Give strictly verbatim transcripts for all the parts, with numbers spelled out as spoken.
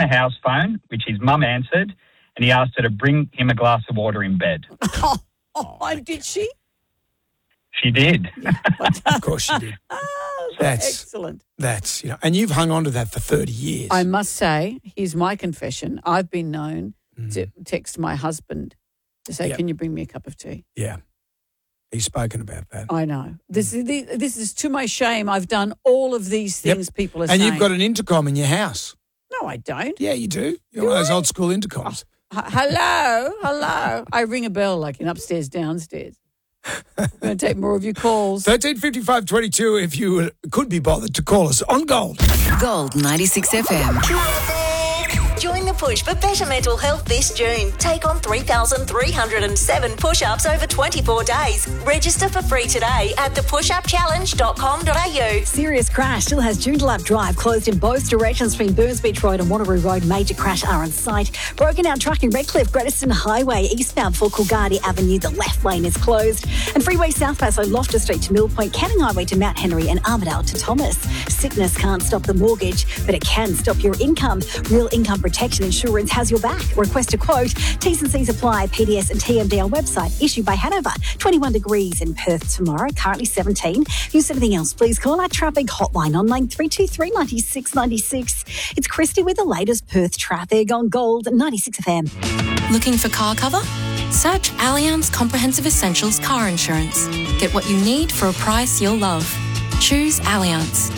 a house phone, which his mum answered, and he asked her to bring him a glass of water in bed. Oh, oh did she? She did. Of course she did. Oh, That's excellent. That's, you know, and you've hung on to that for thirty years. I must say, here's my confession. I've been known mm. to text my husband to say, yep. can you bring me a cup of tea? Yeah. He's spoken about that. I know. This is this is to my shame. I've done all of these things yep. people are and saying. And you've got an intercom in your house. No, I don't. Yeah, you do. You're do one of those I? old school intercoms. Oh, h- hello, hello. I ring a bell like in upstairs, downstairs. I'm going to take more of your calls. thirteen fifty-five twenty-two if you could be bothered to call us on Gold. Gold ninety-six F M. Join the push for better mental health this June. Take on three thousand three hundred seven push-ups over twenty-four days. Register for free today at the push up challenge dot com dot a u. Serious crash still has Joondalup Drive closed in both directions between Burns Beach Road and Wanneroo Road. Major crash are on site. Broken out truck in Redcliffe, Greaterstone Highway, eastbound for Coolgardie Avenue. The left lane is closed. And Freeway Southbound, so Loftus Street to Mill Point, Canning Highway to Mount Henry and Armidale to Thomas. Sickness can't stop the mortgage, but it can stop your income. Real Income Protection Insurance has your back. Request a quote. T's and C's apply. P D S and T M D L website. Issued by Hanover. twenty-one degrees in Perth tomorrow. Currently seventeen. If you anything else, please call our traffic hotline on line three two three, nine six nine six. It's Christy with the latest Perth traffic on Gold ninety-six F M. Looking for car cover? Search Allianz Comprehensive Essentials Car Insurance. Get what you need for a price you'll love. Choose Allianz.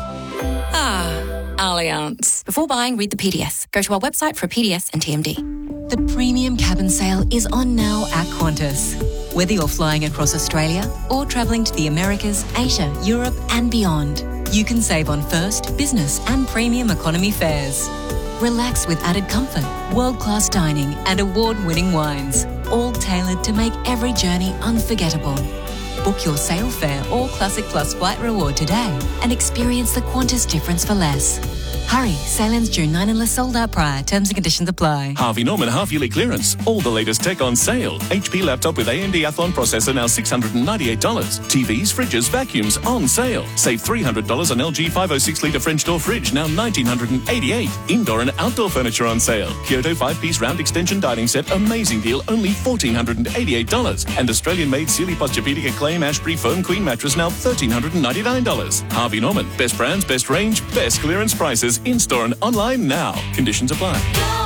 Ah, Allianz. Before buying, read the P D S. Go to our website for a P D S and T M D. The premium cabin sale is on now at Qantas. Whether you're flying across Australia or travelling to the Americas, Asia, Europe and beyond, you can save on first, business and premium economy fares. Relax with added comfort, world-class dining and award-winning wines, all tailored to make every journey unforgettable. Book your sail fare or Classic Plus flight reward today and experience the Qantas difference for less. Hurry, sail ends June ninth unless sold out prior. Terms and conditions apply. Harvey Norman half-yearly clearance. All the latest tech on sale. H P laptop with A M D Athlon processor now six hundred ninety-eight dollars. T Vs, fridges, vacuums on sale. Save three hundred dollars on L G five oh six litre French door fridge now one thousand nine hundred eighty-eight dollars. Indoor and outdoor furniture on sale. Kyoto five-piece round extension dining set, amazing deal, only one thousand four hundred eighty-eight dollars. And Australian-made Sealy Posturepedic Acclaim Ashbury Foam Queen mattress now one thousand three hundred ninety-nine dollars. Harvey Norman, best brands, best range, best clearance prices in store and online now. Conditions apply.